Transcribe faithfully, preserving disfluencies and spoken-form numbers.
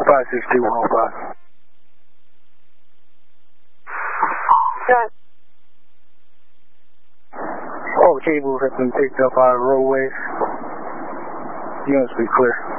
five six two one oh five. Got All cables have been picked up out of roadways. Units be clear.